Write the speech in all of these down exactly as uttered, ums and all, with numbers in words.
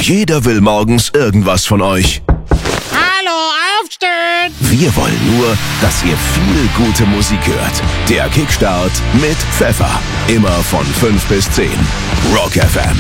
Jeder will morgens irgendwas von euch. Hallo, aufstehen! Wir wollen nur, dass ihr viel gute Musik hört. Der Kickstart mit Pfeffer. Immer von fünf bis zehn. Rock F M.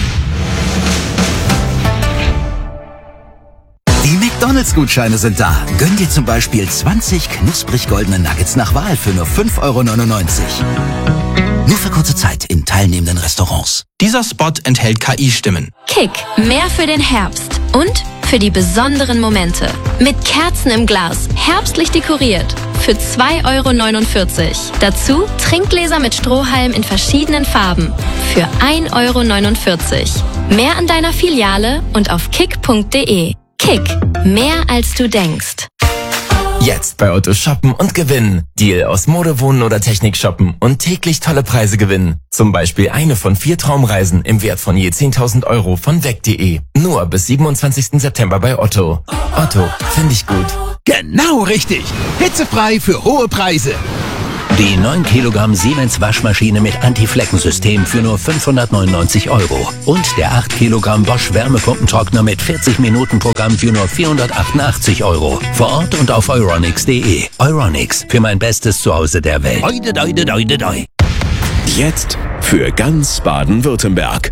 Die McDonalds-Gutscheine sind da. Gönn dir zum Beispiel zwanzig knusprig goldene Nuggets nach Wahl für nur fünf Euro neunundneunzig. Nur für kurze Zeit in teilnehmenden Restaurants. Dieser Spot enthält K I-Stimmen. Kick, mehr für den Herbst und für die besonderen Momente. Mit Kerzen im Glas, herbstlich dekoriert. Für zwei Euro neunundvierzig. Dazu Trinkgläser mit Strohhalm in verschiedenen Farben. Für ein Euro neunundvierzig. Mehr an deiner Filiale und auf kick punkt de. Kick, mehr als du denkst. Jetzt bei Otto shoppen und gewinnen. Deal aus Mode, Wohnen oder Technik shoppen und täglich tolle Preise gewinnen. Zum Beispiel eine von vier Traumreisen im Wert von je zehntausend Euro von weg punkt de. Nur bis siebenundzwanzigsten September bei Otto. Otto, finde ich gut. Genau richtig. Hitzefrei für hohe Preise. Die neun Kilogramm Siemens Waschmaschine mit Anti-Flecken-System für nur fünfhundertneunundneunzig Euro. Und der acht Kilogramm Bosch Wärmepumpentrockner mit vierzig Minuten Programm für nur vierhundertachtundachtzig Euro. Vor Ort und auf euronics punkt de. Euronics, für mein bestes Zuhause der Welt. Doi, doi, doi, doi, doi. Jetzt für ganz Baden-Württemberg.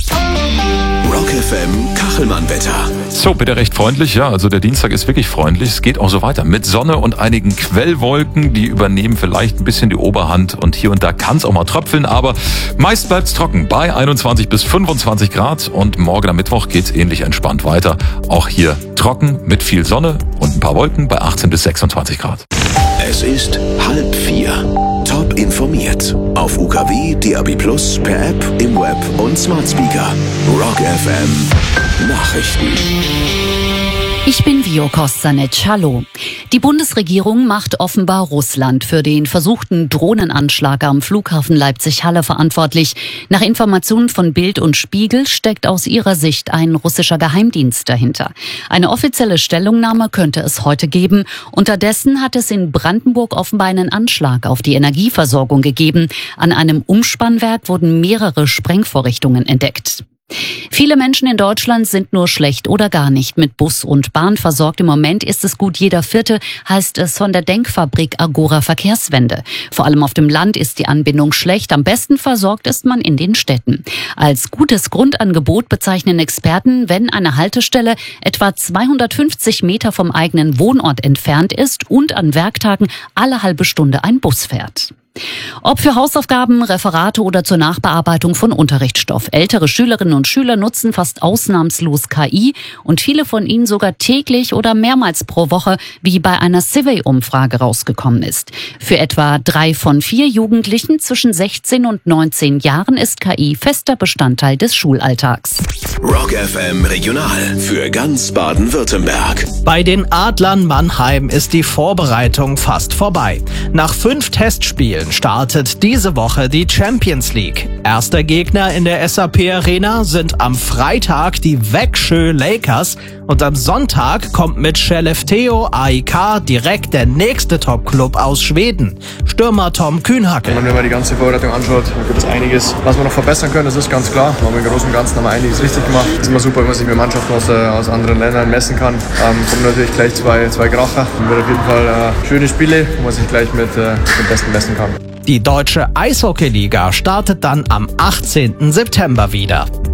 Rock F M Kachelmann-Wetter. So, bitte recht freundlich. Ja, also der Dienstag ist wirklich freundlich. Es geht auch so weiter mit Sonne und einigen Quellwolken. Die übernehmen vielleicht ein bisschen die Oberhand und hier und da kann es auch mal tröpfeln, aber meist bleibt es trocken bei einundzwanzig bis fünfundzwanzig Grad und morgen am Mittwoch geht es ähnlich entspannt weiter. Auch hier trocken mit viel Sonne und ein paar Wolken bei achtzehn bis sechsundzwanzig Grad. Es ist halb vier. Top informiert. Auf U K W, D A B plus, per App, im Web und Smart Speaker. Rock F M Nachrichten. Ich bin Vio Kostanec. Hallo. Die Bundesregierung macht offenbar Russland für den versuchten Drohnenanschlag am Flughafen Leipzig-Halle verantwortlich. Nach Informationen von Bild und Spiegel steckt aus ihrer Sicht ein russischer Geheimdienst dahinter. Eine offizielle Stellungnahme könnte es heute geben. Unterdessen hat es in Brandenburg offenbar einen Anschlag auf die Energieversorgung gegeben. An einem Umspannwerk wurden mehrere Sprengvorrichtungen entdeckt. Viele Menschen in Deutschland sind nur schlecht oder gar nicht mit Bus und Bahn versorgt. Im Moment ist es gut jeder Vierte, heißt es von der Denkfabrik Agora Verkehrswende. Vor allem auf dem Land ist die Anbindung schlecht. Am besten versorgt ist man in den Städten. Als gutes Grundangebot bezeichnen Experten, wenn eine Haltestelle etwa zweihundertfünfzig Meter vom eigenen Wohnort entfernt ist und an Werktagen alle halbe Stunde ein Bus fährt. Ob für Hausaufgaben, Referate oder zur Nachbearbeitung von Unterrichtsstoff. Ältere Schülerinnen und Schüler nutzen fast ausnahmslos K I und viele von ihnen sogar täglich oder mehrmals pro Woche, wie bei einer Survey-Umfrage rausgekommen ist. Für etwa drei von vier Jugendlichen zwischen sechzehn und neunzehn Jahren ist K I fester Bestandteil des Schulalltags. Rock F M Regional für ganz Baden-Württemberg. Bei den Adlern Mannheim ist die Vorbereitung fast vorbei. Nach fünf Testspielen startet diese Woche die Champions League. Erster Gegner in der S A P Arena sind am Freitag die Växjö Lakers und am Sonntag kommt mit Skellefteå A I K direkt der nächste Top-Club aus Schweden. Stürmer Tom Kühnhackel. Wenn man die ganze Vorbereitung anschaut, dann gibt es einiges, was wir noch verbessern können, das ist ganz klar. Aber im Großen und Ganzen haben wir einiges richtig gemacht. Es ist immer super, wenn man sich mit Mannschaften aus, äh, aus anderen Ländern messen kann. Ähm, kommen natürlich gleich zwei, zwei Kracher. Es wird auf jeden Fall äh, schöne Spiele, wo man sich gleich mit, äh, mit dem Besten messen kann. Die deutsche Eishockeyliga startet dann am achtzehnten September wieder.